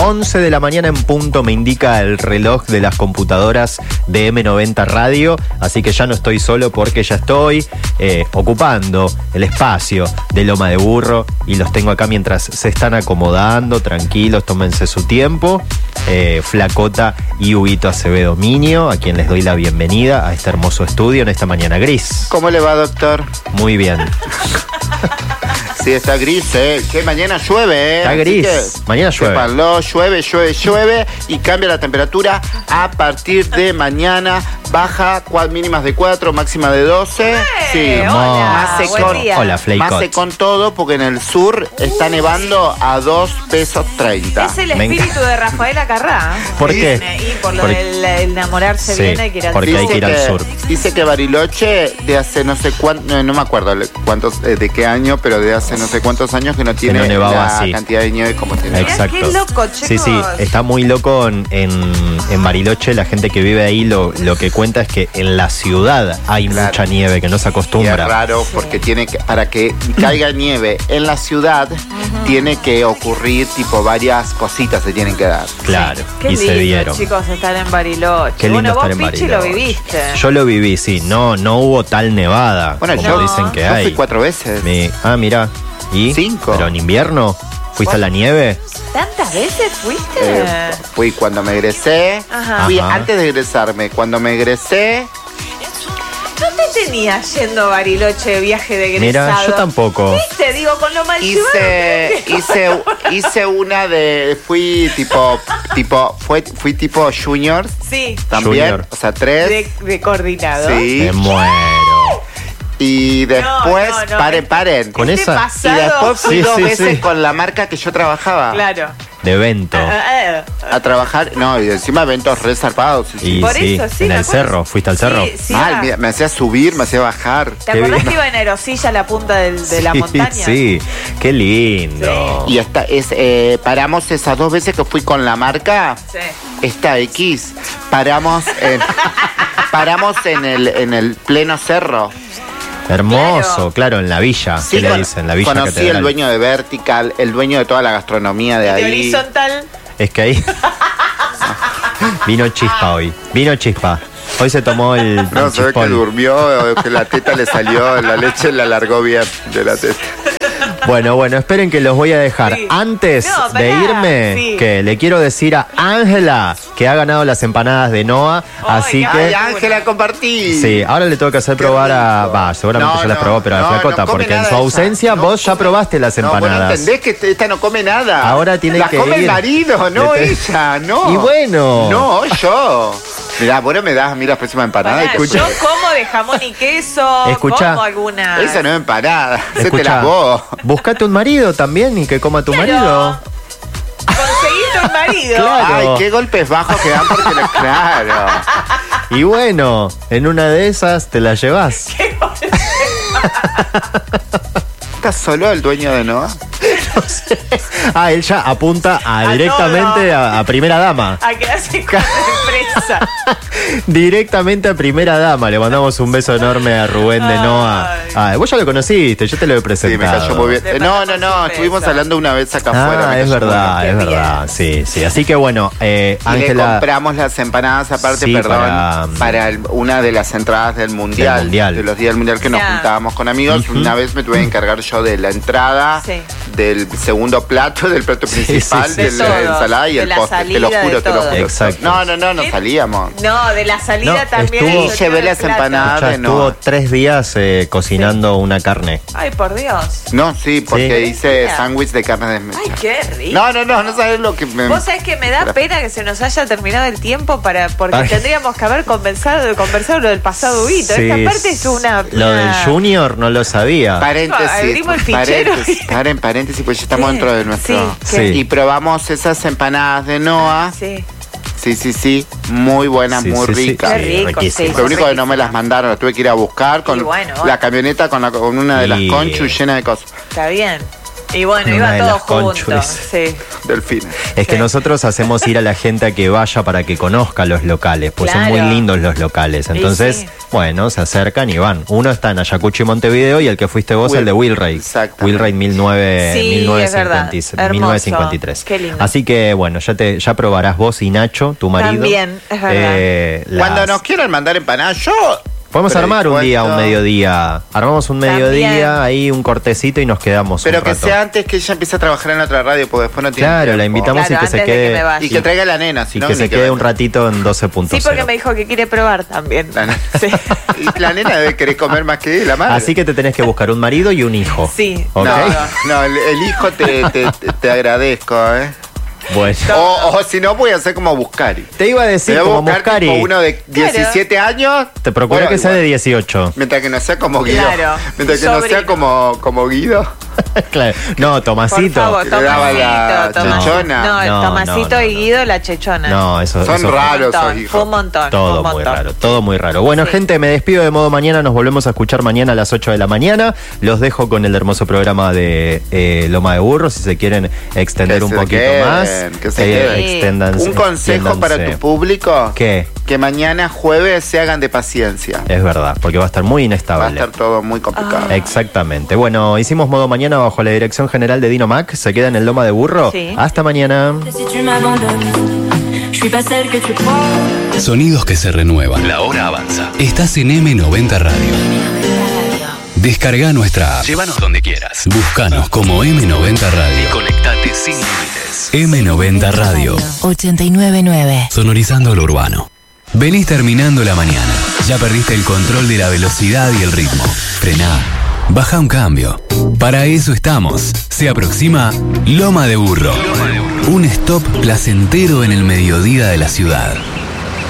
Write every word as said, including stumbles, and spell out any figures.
once de la mañana en punto, me indica el reloj de las computadoras de eme noventa Radio. Así que ya no estoy solo porque ya estoy eh, ocupando el espacio de Loma de Burro y los tengo acá mientras se están acomodando. Tranquilos, tómense su tiempo. Eh, Flacota y Huguito Acevedo Minio, a quien les doy la bienvenida a este hermoso estudio en esta mañana gris. ¿Cómo le va, doctor? Muy bien. Sí, está gris, ¿eh? Que mañana llueve, ¿eh? Está gris. Mañana llueve. Sépanlo, llueve, llueve, llueve y cambia la temperatura a partir de mañana. Baja, mínimas de cuatro, máxima de doce. ¡Eh! Sí, Hola, más secón. Hola, Flaycott. Más secón todo porque en el sur está nevando a dos pesos treinta. Es el Me espíritu de Rafaela Carrá. ¿Por Sí, qué? Y por lo Por- del el enamorarse Sí, bien hay que ir al porque sur. hay que ir al sur. Dice que Bariloche de hace no sé cuánto, no, no me acuerdo cuántos, eh, de qué año, pero de hace no sé cuántos años que no tiene no nevaba la así. cantidad de nieve como tiene. Mirá Exacto. qué loco, chicos. Sí, sí, está muy loco en, en, en Bariloche. La gente que vive ahí lo, lo que cuenta es que en la ciudad hay Claro. mucha nieve, que no se Y es acostumbra. raro porque tiene que, para que caiga nieve en la ciudad, tiene que ocurrir tipo varias cositas se tienen que dar. Claro, Qué y lindo, se dieron. chicos, estar en Bariloche. Qué lindo bueno, estar vos, en Pichi, Bariloche. lo viviste. Yo lo viví, sí. No, no hubo tal nevada Bueno, como yo, dicen que yo hay. fui cuatro veces. Mi- ah, mira. ¿Y? Cinco. ¿Pero en invierno? ¿Fuiste a la nieve? ¿Tantas veces fuiste? Eh, fui cuando me egresé. Ajá. Fui Ajá. antes de egresarme. Cuando me egresé, ¿Dónde tenías yendo a Bariloche de viaje de egresado? Mira, yo tampoco. ¿Viste? Digo, con lo mal hice, llevado. hice, hice una de. Fui tipo. tipo fue, fui tipo juniors Sí, también. Junior. O sea, tres. de, de coordinado. Sí. Me muero. Y después, no, no. paren, paren. Con Este esa- Y pasado. después fui Sí, dos sí, veces sí. con la marca que yo trabajaba. Claro. De evento. Ah, ah, ah. A trabajar, no, y encima eventos re zarpados. sí, sí. Y Por sí, eso, sí, en me el acuerdo. cerro. ¿Fuiste al cerro? Sí, sí, Mal, iba. mira, me hacía subir, me hacía bajar. ¿Te Qué acordás bien. que iba en aerosilla a la punta del- de la Sí, montaña? Sí, qué lindo. Y hasta es, eh, paramos esas dos veces que fui con la marca, Sí. esta X, paramos en, paramos en el, en el pleno cerro. Hermoso, Claro. claro, en la villa. Sí, ¿Qué le con- dicen? La villa conocí catedral. el dueño de Vertical, el dueño de toda la gastronomía de De ahí. horizontal. Es que ahí vino chispa hoy. Vino chispa. Hoy se tomó el, No, el se ve que chispón. durmió, o que la teta le salió, la leche la largó bien de la teta. Bueno, bueno, esperen que los voy a dejar. Sí. Antes No, de pará, irme, sí. que le quiero decir a Ángela que ha ganado las empanadas de Noah. Ay, así ay, que. Ay, Ángela, compartí. Sí, ahora le tengo que hacer Qué probar a. rico. Va, seguramente No, ya las no, probó, pero a la no, Flacota, no come porque en nada su ella. ausencia No vos ya come- probaste las No, vos no empanadas. entendés que esta no come nada. Ahora tiene La que come ir. el marido, no Le te- ella, no. Y bueno. No, yo. Mirá, vos no me das a mí la próxima empanada Pará, y escucha. yo como de jamón y queso, Escuchá. como alguna. Esa no es empanada, Escuchá, hacételas vos. buscate un marido también y que coma tu Claro. marido. Conseguiste un marido. Claro. Ay, qué golpes bajos que dan porque no, claro. Y bueno, en una de esas te la llevas. ¿Estás solo el dueño de Noah? Ah, él ya apunta a, A directamente todo. a, a primera dama. A quedarse con la empresa. Directamente a primera dama. Le mandamos un beso enorme a Rubén de Ay. Noa. Ah, vos ya lo conociste, yo te lo he Sí, me presentado. cayó muy bien. Le Eh, no, no, mandamos no, un estuvimos beso. hablando una vez acá afuera. Ah, me es cayó muy verdad, bien. es Qué verdad. Sí, sí. Así que bueno, eh, bien. Y le Ángela. compramos las empanadas aparte, Sí, perdón, para- para, el- una de las entradas del mundial, Del Mundial. de los días del mundial que nos Ya. juntábamos con amigos. Ujú. Una vez me tuve que encargar yo de la entrada, Sí. del segundo plato, del plato Sí, principal, sí, sí. de De la todo, ensalada y de el la postre. Te lo salida, juro, de te lo todo. juro. Exacto. No, no, no, no ¿Qué? salíamos. No, de la salida No, también. estuvo- el Y llevé las plato. empanadas. Ya de estuvo Noa. tres días eh, cocinando una carne. Ay, por Dios. No, sí, porque Sí. hice Mira. sándwich de carne desmechada. Ay, qué rico. No, no, no, no sabes lo que me... Vos sabés que me da pena que se nos haya terminado el tiempo para porque Ay. tendríamos que haber conversado, conversado lo del pasado Huguito. Sí, Esta parte es una. Lo del una- Junior no lo sabía. Paréntesis, Abrimos el fichero paréntesis, y- paren, paréntesis, pues ya estamos Sí, dentro de nuestro... sí, Sí. Y probamos esas empanadas de Noah. Sí. Sí, sí, sí, muy buenas, Sí, muy sí, sí, ricas. Qué rico, riquísimo. sí. Lo único que no me las mandaron, las tuve que ir a buscar con Y bueno, la camioneta con, la- con una de las Y- conchus llena de cosas. Está bien. Y bueno, Una iba de todos las juntos. conchules. Sí. Delfines. Es que Sí. nosotros hacemos ir a la gente a que vaya para que conozca los locales, pues son Claro. muy lindos los locales. Entonces, sí. bueno, se acercan y van. Uno está en Ayacucho y Montevideo y el que fuiste vos, Will- el de Wilray. Exactamente. Wilray mil novecientos Sí, mil novecientos es verdad. cincuenta mil novecientos cincuenta y tres. Hermoso. Qué lindo. Así que, bueno, ya te ya probarás vos y Nacho, tu marido. También, es verdad. eh, las- Cuando nos quieran mandar empanadas, yo. Podemos armar un día, un predispuesto. mediodía. Armamos un También. mediodía, ahí un cortecito y nos quedamos Pero un que rato. sea antes que ella empiece a trabajar en otra radio, porque después no tiene Claro, tiempo. la invitamos Claro, y que se antes de quede. que me vaya. Y que traiga la nena, si y no, que ni se quede un venga. ratito en doce punto cero. Sí, porque me dijo que quiere probar también. La nena. Sí. Y la nena debe querer comer más que la madre. Así que te tenés que buscar un marido y un hijo. Sí. ¿Ok? No, no, el, el hijo te, te, te- te agradezco, ¿eh? Bueno. O, o si no, voy a hacer como Buscari. Te iba a decir Te voy a como buscar Muscari. tipo uno de diecisiete años. Te procuré Bueno, que sea igual. de dieciocho. Mientras que no sea como Guido. Claro. Mientras que no Sobrino. sea como, como Guido. Claro. No, Por Tomasito. favor, Que le daba la Tomasito, Tomasito. chechona. No, el No, Tomasito no, no, y no. Guido, la chechona. No, eso Son eso- raros Fue un esos montón, hijos. Fue un montón. Todo fue un muy montón. raro, todo muy raro. Bueno, Sí. gente, me despido de modo mañana. Nos volvemos a escuchar mañana a las ocho de la mañana. Los dejo con el hermoso programa de eh, Loma de Burro. Si se quieren extender Que un se poquito queden, más, que se eh, queden. exténdanse, Un consejo para extiéndanse. tu público. ¿Qué? Que mañana jueves se hagan de paciencia. Es verdad, porque va a estar muy Va a inestable. estar todo muy complicado. Exactamente. Bueno, hicimos modo mañana bajo la dirección general de Dino Mac. Se queda en el Loma de Burro. Sí. Hasta mañana. Si tu m'abandonnes, je suis pas celle que tu crois. Sonidos que se renuevan. La hora avanza. Estás en eme noventa Radio. Descarga nuestra app. Llévanos donde quieras. Búscanos como eme noventa Radio. Y conectate sin límites. eme noventa Radio. ochenta y nueve nueve. Sonorizando lo urbano. Venís terminando la mañana. Ya perdiste el control de la velocidad y el ritmo. Frená. Baja un cambio. Para eso estamos. Se aproxima Loma de Burro. Un stop placentero en el mediodía de la ciudad.